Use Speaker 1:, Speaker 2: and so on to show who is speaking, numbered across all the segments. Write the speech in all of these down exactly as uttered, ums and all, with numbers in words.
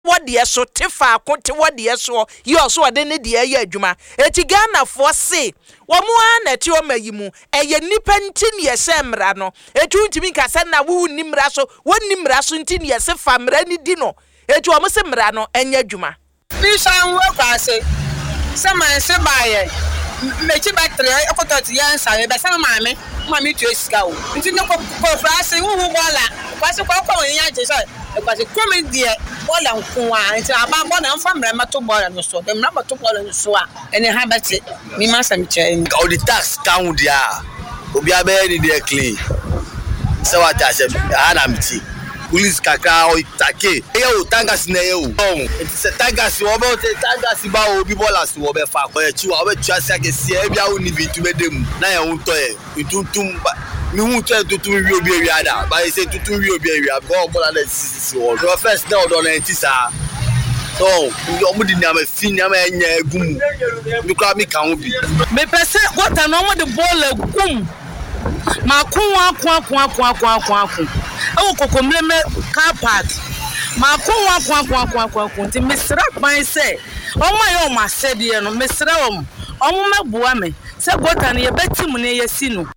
Speaker 1: what the so tefa akote what the so you also ade ne de aye adwuma eti Ghana for say wo mo ana ti o mayimu eye nipa nti ne yese mra no eti untimi kasa na wo nimra so wo nimra so nti ne yese famra ni di no eti wo mo se mra no enya adwuma
Speaker 2: bi san wo kwase se man se baye mechi battery ekoto ti yan sa be sama maame maame tu esika o nti ne ko frase wo wo bola kwase kwa kwa yan je so kwase come die bola nko a nti aba bola mfa mra mato bola no so dem na mato bola no so a ene ha bete mi ma sam che
Speaker 3: all the tax count dia obi abe ni dey clean se wa ta se ana mti police kaka o take e o tangas na e o it se tangas wo be tangas ba obi bola so wo be fa ko e chi wo be twa se akese e bia wo ni bi tu be dem na ye wo to e tutum mi hu twa tutum wi obi wi ada ba se tutum wi obi wi go bola na sisi wo do first na do na nti sa so o mu di na ma fi na ma nya egum mi kwa mi kan obi
Speaker 2: me pese wota no mo de bola gum ma kunwa kwa kwa kwa kwa kwa kwa e kokomleme car park ma kunwa kwa kwa kwa kwa kwa nti mesra kwan se o ma yo ma sede no mesra om o ma bua me se gota no ye betim ne ye si no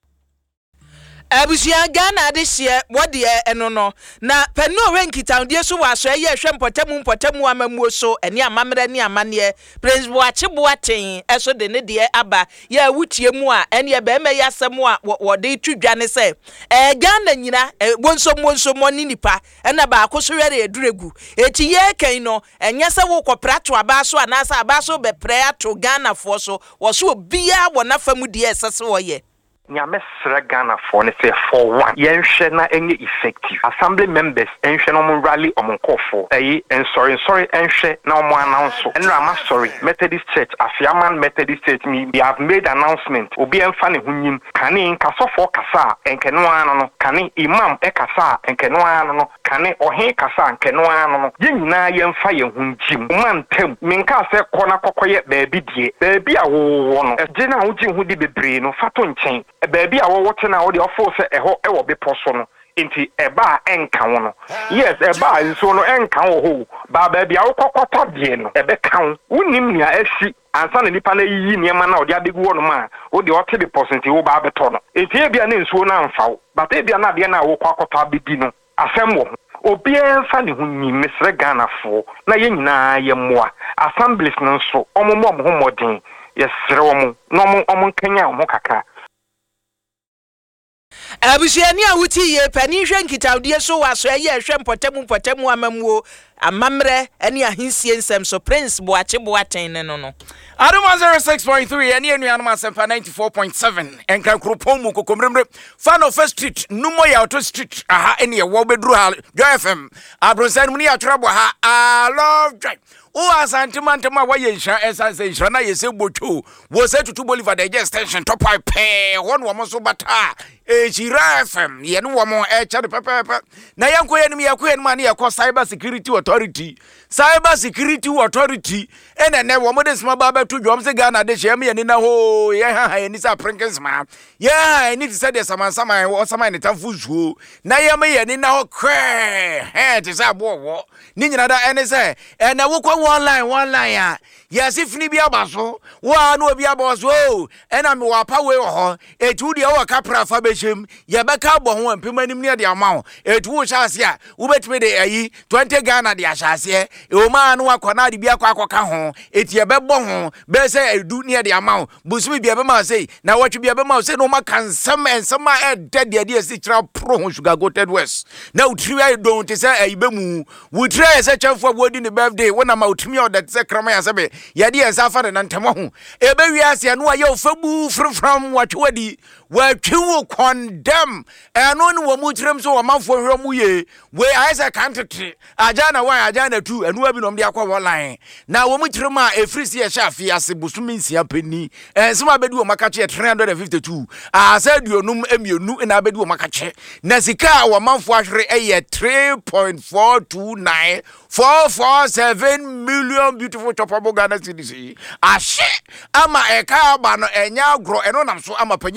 Speaker 1: abusia Ghana de hye wode eno no na panu renkita de so waso ye hwe mpotemu mpotemu amamuo so ene amamre ne amane prince boache boaten eso de ne de aba ya wutie mu a ene be me yasem a wode twudwane se eh Ghana nyina bonso bonso moni nipa ena ba akoso were eduregu eti ye kan no enye se wo koprato aba so anasa aba so be pre ato Ghana fo so wo so bia wona famu de esese wo ye
Speaker 4: Nyame sra Ghana for ne say for one yenhwe na enye effective assembly members enhwe no mo rally omon kofo eh en sorry sorry enhwe na omo announce enra ma sorry Methodist Church Afiaman Methodist Church me we have made announcement obi emfa ne hunyim kane nkasofo kasa enkeno ano no kane imam e kasa enkeno ano no kane ohe kasa enkeno ano no yenyina yemfa ye hunjim man tem minka se kona kokoye baabi die baabi a wo no eje na wo ji hu di bebre no fato nchen baby a wote na wo de ofo se eho e wo bepo so no nti eba enka wo no yes eba nso no enka wo ho ba baby a wo kokota de no ebe kan wonim nia asi ansa na nipa na yi niema na wo de adegu wo no ma wo de ote be percent wo ba beto no nti e bia na nso na amfa wo but e bia na de na wo kokota bedi no asem wo obi enfa ne ho nyi mesre Ghana fo na ye nyina ye moa assemblies no so omomo mo ho modin yesre wo mo no mo omo kanya wo kaka
Speaker 1: abusiani a wuti ye pani hwe nkitawde so waso ye hwe mpotemu mpotemu amamuo amamre ene ahinsie nsem so prince boache boaten ne no no
Speaker 5: Adoma zero six point three ene enu anoma sempa ninety-four point seven enkan kropon mu kokomremre fan of street numo ya auto street aha ene ye wo bedru ha Joy F M abronsan mu ni atrabo ha I love joy o asantimantema wa ye nsha esanse nsha na ye se bocho wo se tutu Bolivar de extension top pipe won wo mo so bata e Jira F M ye no wo mo e cha de pepepe na yanko ye nim ye ko ye nim ani ye ko cyber security authority cyber security authority ene ne wo mo de sma baba to dwom se Ghana de hye me ye ni na ho ye ha ha ye ni sa prinkins ma ye ha ni ti se de samansama wo sama ni tamfu zuo na ye me ye ni na ho kre he ti sa bo wo ni nyina da ene se ene wo kwa one line one line ya yes if ni bia baso wa no bia baso o ena me wa pa we ho etu de wo kapra fa bechem ye beka bo ho ampemanim ne de ama etu wo hyase a wo betime de ayi twenty Ghana de ahyase e o ma no akona de bia kwa akoka ho eti ye bebo ho be se edu ne de ama busumi bia be ma sei na watwe bia be ma sei no ma kansam ensam a de de de si tra pro ho sugar goated west na utri ayi don te se ayi be mu wutri se chefo bodi ne birthday wona ma utumi o de se krama ya sebe yadi ensafa de nantemo ho ebe wiase no aye ofabu frfram watwadi watwu condemn eno ne wo mutrem so wo manfo hwe mu ye we aisa kantete ajana one ajana two eno abi nom de akwa online na wo mutrem a efrisi ye shafi ase busumi nsia pani ensema bedi wo makache three hundred fifty-two asa duonum emienu na bedi wo makache na sika wo manfo ahwere eye three point four two nine four four seven million beautiful chopable Ghana cedis ashe ama eka aba no enya agro eno nam so ama panyina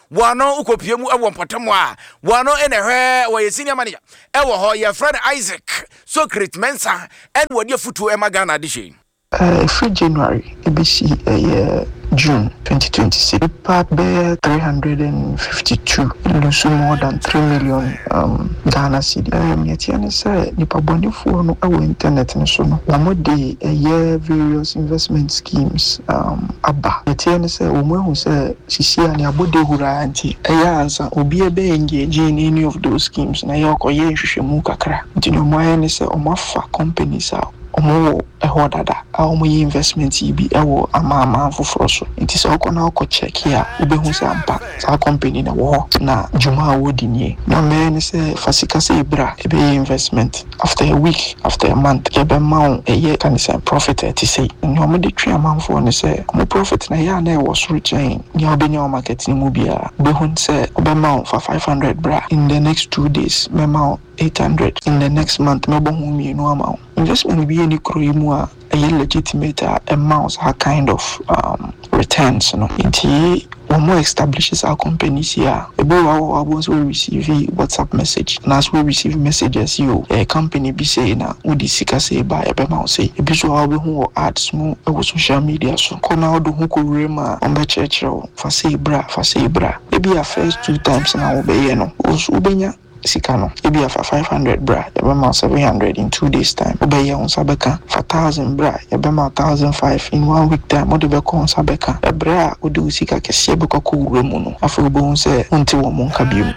Speaker 5: wano ukopie mu ewo mpotemo a wano ene hwe wo senior manager ewo ho your friend Isaac Socrates Mensa and wodi afutu ema Ghana adishe
Speaker 6: uh free January A B C uh, June twenty twenty-six, part bear three hundred fifty-two, lose more than three million um, Ghana cedi. Um, yet, you say, Nipa Boni for no our internet and so no. One day, a year various investment schemes. Um, Abba. Yet, you say, Umo who say, Sisi and Yabode Hura anti. A answer, Obi a be engaged in any of those schemes. Na yoko ye shushamukakra. Dino Moyane say, Omafa companies out. Omo eho dada a omo yi investment yi bi ewo ama ama foforo so nti se okọ na okọ check here obehu se ampa sa company na wo na juma wodi nie na me ne se fasika se ibra ebe investment after a week after a month ebe maun e ye kan se profit e ti say no omo de twa amanfo ne se omo profit na ya na e wo so chain ni obenya o market ni mu bia obehu se obe maun for five hundred bra in the next two days me maun eight hundred in the next month me bo hu mi no amount investment be any kroimu a a legitimate uh, amounts are kind of um, returns, you know. It one more establishes our companies here. About once we receive a WhatsApp message, and as we receive messages, you a company be saying na udi sika say buy a amount say. Ebi so abe who ads mo e social media so. Kona do who ko rema on the church for say bra for say bra. Ebi a first two times na obey no. Osu ubenya. Sikano, ebi afa five hundred bra, yabema seven hundred in two days time. Obeye on sabeka for thousand bra, yabema thousand five in one week time. Ode beko on sabeka. Ebra ode usika kesi beko ku uremu no. Afa obo unse unti wo monka bimu.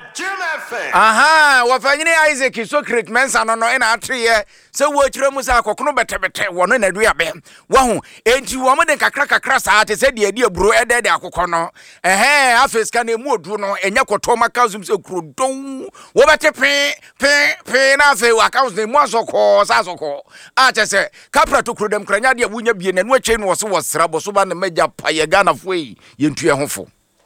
Speaker 5: Aha, wafanyini Isaac Socrates Mensa no no ena atriye se wo kire mu sa akokono betebete wono na dua be wahu enti wo mo de kakra kakra sa te se de ade aburo ede de akokono ehe afeska na emu odu no enya koto maka zum se kuro don wo bete pe pe pe na fe wa account na mu asoko sa asoko a che se kapra to kuro dem kranya de abunya bie na no ache no wo se wo sra bo so ba na meja paye Ghana fo yi yentu e hofo.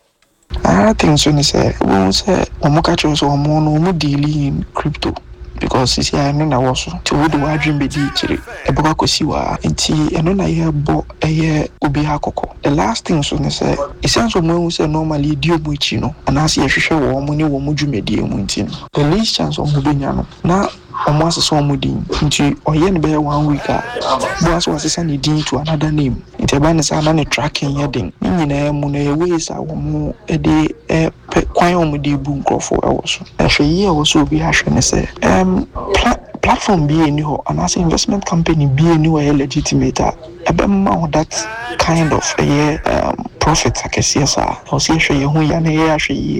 Speaker 6: I think so. Say, we say, we catch us on more dealing in crypto because you see, I know na was to what do I dream be chiri. Eboka kosiwa. Enti, I know na ye bo a ye ubi hakoko. The last thing so say, it sounds when we say normally dio muichino, and as ye shisha wo money wo muju media muintino. The least chance of mubinyano na. Almost so mudin into or yen be one week boss was send din to another name into ban is an tracking heading in a mune ways I will a day a quite omudi boom crofo also a year or so be hashing say um platform be a new and as investment company be a new legitimate about that kind of a year um profit I can see sir or see show you who you are actually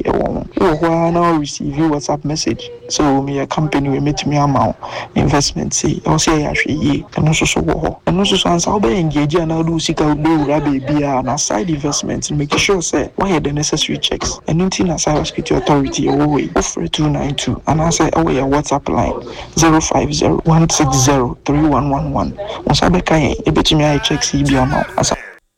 Speaker 6: oh now receive WhatsApp message so me a company we meet me amount investment see or say actually and also so wo and also so answer be engage and do sika do baby and aside investment make sure say why the necessary checks and anything as cyber security authority away offer two nine two and I say away a WhatsApp line zero five zero one six zero three one one one once I be kai e betimi I check C B amount as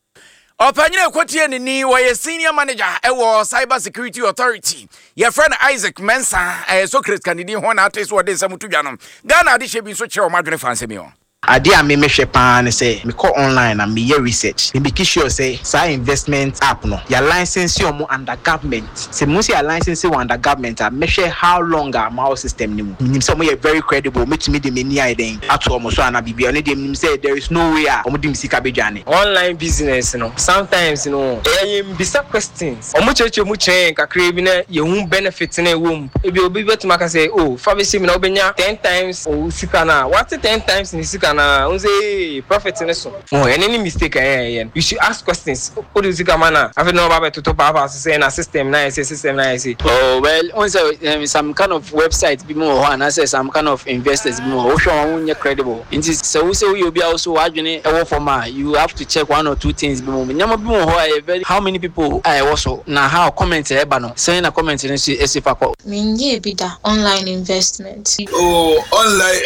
Speaker 5: Opanyine Kotie ni wa senior manager ewo cyber security authority. Your friend Isaac Mensa eh Socrates Kennedy ho na ates wo de samutudwa no. Ghana ade hye bi so kire o madwene fanse mi o.
Speaker 7: Ade a me mehwe pa ne say me call online and me ye research me be sure say say investment app no your license you under government say mo say your license you under government a mehwe how long am our system ni mu nim say mo ye very credible me to me de me ni iden ato mo so ana bibia ne dem nim say there is no way a mo dim sika bedwane
Speaker 8: online business no sometimes you know eh bisa questions o mo cheche mo chen kakra bi na ye hu benefit na ewom e bi obi betima ka say oh fabric me na obenya ten times o sika na what ten times ni sika na unze profit in so oh any mistake eh you should ask questions what is the manner I know about to papa say na system na say system na say
Speaker 9: oh well on some kind of website be more and I say some kind of investors be more show one credible it is so say you be also adwene e for ma you have to check one or two things be more nyama be more very how many people I also na how comment e ba no say na comment ni si esifa ko
Speaker 10: minye bi da online investment
Speaker 11: oh online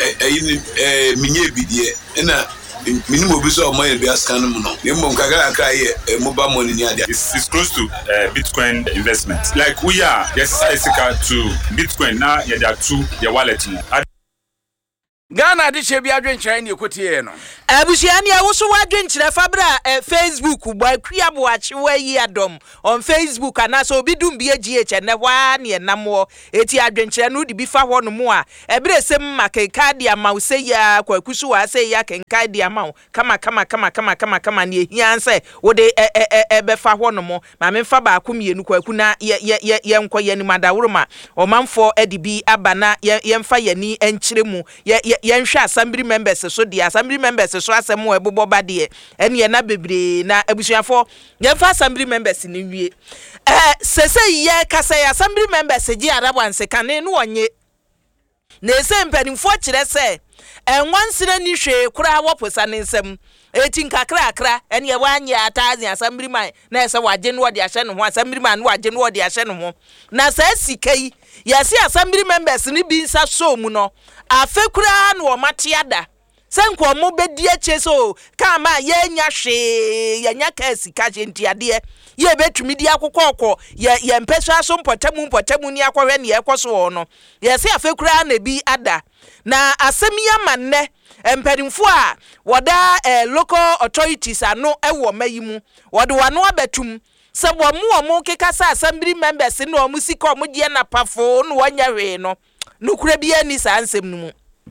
Speaker 11: eh minye bi ena minimum be so money be ascan no minimum kagara kai mobile money ni ade
Speaker 12: it's close to uh, Bitcoin investment like we are yes I to Bitcoin now yeah there are two your wallet
Speaker 5: Ghana de che bia dwenkyerɛ ne ekotie no
Speaker 1: abusuani a wo so wadwenkyerɛ fabra eh, Facebook boy kriabo achewa yi adom on Facebook anaso obi dum bi G H ne wa ne namwo eti adwenkyerɛ no de bi fa hɔ no mu a ebere sem makeka dia ma se ya kwakusu wa se ya kenka dia ma kama kama kama kama kama kama ne ehia nse wo de ebe fa hɔ no mu ma me fa ba akomienu kwaku na ye ye ye nkɔ ye ni madawroma omanfo edi bi abana ye mfa yani enkyere mu ye ye nhwe assembly members so dia assembly members so asem wo ebobo ba de ene na bebre na abusuafo ye fa assembly members ni wie eh sese ye kasa ya assembly members gi arabanse kane no onye na ese mpanimfo kire se enwansere ni hwe kura woposa ne nsem eti nkakra akra ene ye wanye atazi assembly man na ese waje no de ahye no ho assembly man no waje no de ahye no ho na sa sikai yesi assembly members ni bi nsa so mu no afekura na o mateada senko mo bedi ache so kama ye nya hwe ye nya ka sika ntiade ye betumi di akokoko ye ye mpeso aso mpotemu mpotemu ni akwahwe ne ekoso no yesi afekura na bi ada na asemiya manne emperimfo a woda eh, local authorities ano ewo mayimu wode wano abetum se bo mu omo kekasa assembly members no omo sika omo die na pafo no wanya hwe no nukura bi ani sa ansem no mu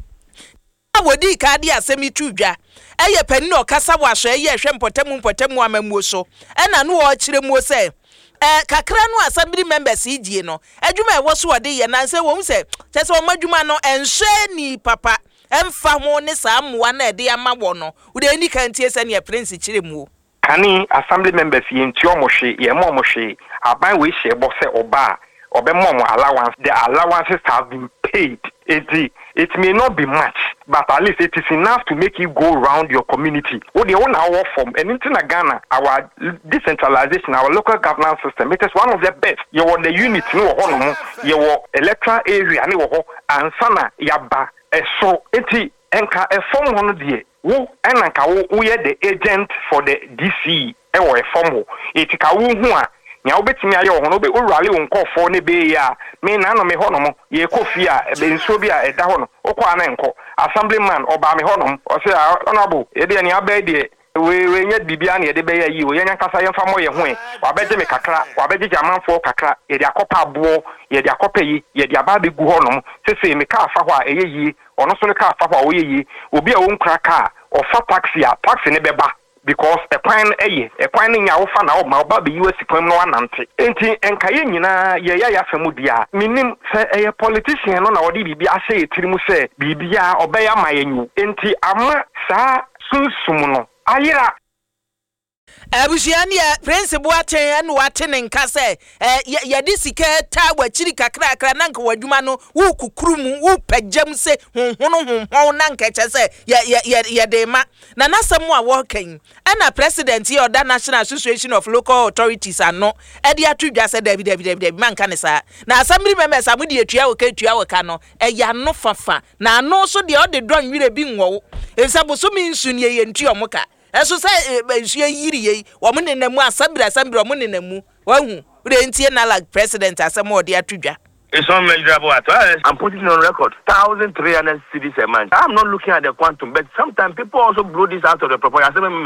Speaker 1: wodi ka di asemi tudwa eye pani no kasa waso eye hwe mpotemu mpotemu amamuo so ena no o kire mu se eh kakra no assembly members idie no adwuma e wo so wode ye nanse wo se tese o madwuma no enhwe ni papa emfa ho ne sa moa na ede amawo no ude ni kantie se ne prince kire mu
Speaker 4: kani assembly members yenti omohwe ye mo omohwe aban we hye bo se oba obemo allowance the allowances have been paid it it may not be much but at least it is enough to make you go around your community. What the own our form and in Ghana, our decentralization, our local governance system, it is one of the best. You want the unit, no one, you want electoral area, and sana yaba. So it enka a form one day. Who and we are the agent for the D C or a form. It ka who nya obetimi aye ho no be urale wonkofo ne be ya me na no me ho no mo ye kofi a be nso bi a eda ho no okwa na enko assemblyman oba me ho no o se honorable e de ni aba de we we nya bibia na ye de be ya yi o ye nya kasa ye fa mo ye ho e wa beje me kakra wa beje jamanfo kakra ye de akopa abo ye de akopa yi ye de aba be gu ho no se se me ka fa ho a eye yi ono so ne ka fa ho a wo ye yi obi a won kra ka o fa taxi a taxi ne beba because a plan eye a plan nya wo fa na wo ma ba be U S kwam no anante enti enkaye nyina ye ya ya famu dia minim se eye politician no na wodi bibia se etirimu se bibia obeya mayenyu enti ama sa sunsum no ayira
Speaker 1: abusiani ya prince boaten anu watene nka se ye di sika ta wachiri kakra kakra nanka wadwuma no wo kukurumu wo pagyam se honhono honhon nanka che se ye ye ye de ma na nasemu a wo kan ana president ye oda National Association of Local Authorities ano e de atudwa se David David David manka ne sa na assembly members amudi etua wo ka etua wo ka no e ya no fafa na ano so de o de don wire bi nwo efisabo so mi nsu ne ye ntua omoka eso say ensuye yiri ye wo mun nenamu asabira asabira wo mun nenamu wahu ure ntie na like president asemo de atudwa.
Speaker 13: It's unmeasurable at all. I'm putting it on record. one thousand three hundred cities a month. I'm not looking at the quantum, but sometimes people also blow this out of the proportion.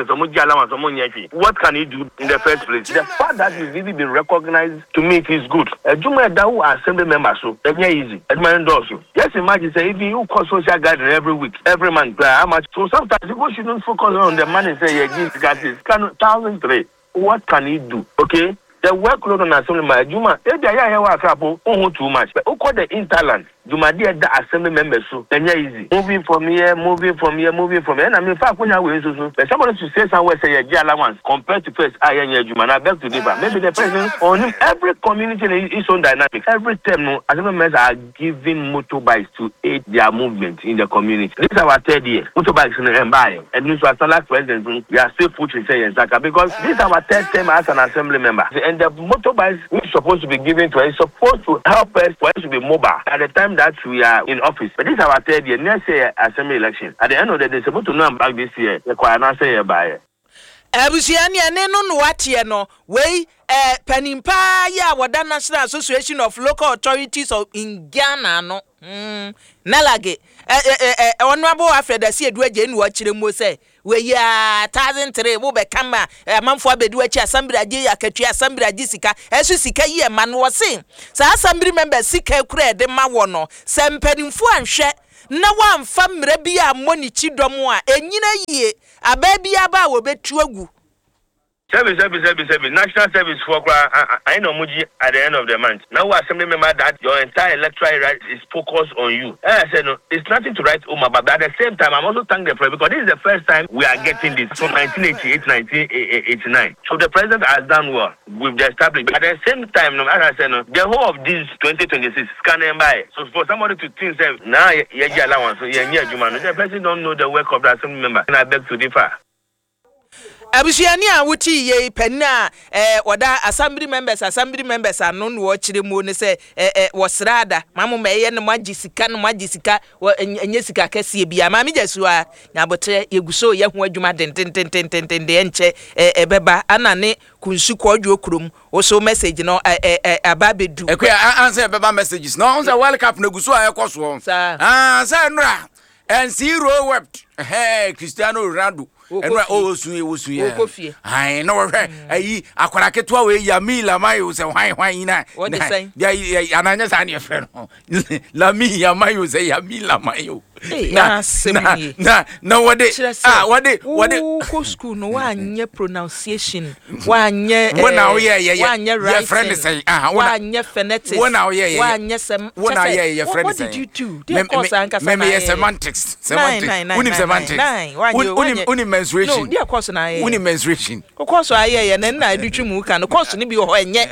Speaker 13: What can he do in the first place? The fact that he's really been recognized, to me, it is good. A Juma Dawu assembly members, so that's not easy. Just imagine, say, if you call social gathering every week, every month, how much? So sometimes people shouldn't focus on the money, say, yeah, give guys, one thousand three. What can he do? Okay? The workload on assembly, Juma, if they are here, too much. But who call the interland? Juma, dear, the assembly members, so then easy. Moving from here, moving from here, moving from here. And I mean, fact, when I was so, but somebody should say somewhere, say, yeah, allowance compared to first, I am Juma. I beg to differ. Maybe the president on every community is on dynamics. Every time, assembly members are giving motorbikes to aid their movement in the community. This is our third year. Motorbikes in the empire. And this was like president, we are still pushing, saying, because this is our third time as an assembly member. And the motorbikes which are supposed to be given to us is supposed to help us for us to be mobile at the time that we are in office. But this is our third year, next year assembly election. At the end of the day, supposed to know I'm back this year. The choir not say by
Speaker 1: Abusiani ane no no watie no we eh panimpa ya wada National Association of Local Authorities of in Ghana no mm nalage eh eh eh honorable Afredasi Eduaje nu akire mo say we ya one thousand three wo be kama amanfo abedu achi assembly age akatua assembly age sika esu sika ye ma no wose sa assembly member sika kura de ma wo no se mpanimfo anhwe na wamfa mra bi a moni chidom a enyina yie aba bi aba wo betu agu
Speaker 13: Service, service, service, service. National service for I know Muji at the end of the month. Now, assembly member that your entire electoral right is focused on you. I said no, it's nothing to write home about. But at the same time, I'm also thanking the president because this is the first time we are getting this from nineteen eighty-eight, nineteen eighty-nine. So the president has done well with the establishment. But at the same time, no, as I said, no, the whole of this twenty twenty-six scanning by. So for somebody to think, say, now, nah, yeah, allowance, so yeah, yeah, the president don't know the work of the assembly member, and I beg to differ.
Speaker 1: Abusiani a wuti ye penna eh wada assembly members assembly members anu no chire mu ne se eh eh wosrada mamu meye ne magisika ne magisika enye sika kase bia ma me jesu a nyabotre yeguso ye ho adwuma den den den den den de enche eh ebeba anane kunsu kwadwo krom wo so message no eh eh ababedu
Speaker 5: ekwa answer ebeba messages no answer world cup na guso a ekoso ah say nra and zero wept eh Cristiano Ronaldo enwa o sun e wo sun ye ai no hwe ayi akwara keto we Yami Lamai se hwan hwan na ya ananya sa ne fe no Lami Yami se Yami Lamai o
Speaker 1: na
Speaker 5: na na wode ah wode wode
Speaker 1: ko school no wa anye pronunciation wa anye
Speaker 5: wona wo ye ye
Speaker 1: wa anye
Speaker 5: right your friend say ah
Speaker 1: wa anye phonetics
Speaker 5: wona wo ye ye
Speaker 1: wa anye sem
Speaker 5: wona ye your friend say
Speaker 1: what did you do the course anka say
Speaker 5: me semantics semantics unim semantics unim unim menstruation
Speaker 1: no the course na ye
Speaker 5: unim menstruation
Speaker 1: course aye ye na na edutwemu ka no course ni bi ho enye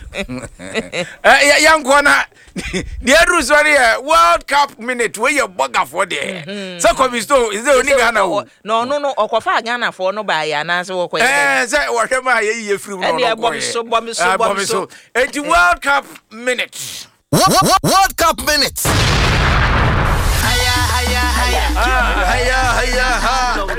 Speaker 5: eh yanko na the Andrew sorry World Cup minute where you bugger for there so come so is there only Ghana
Speaker 1: no no no okofa Ghana for no buy na so wo
Speaker 5: eh say wo hwe ma ye ye free no no
Speaker 1: bom so bom so bom so
Speaker 5: it's World Cup minute
Speaker 3: World Cup minute
Speaker 5: haya haya haya haya haya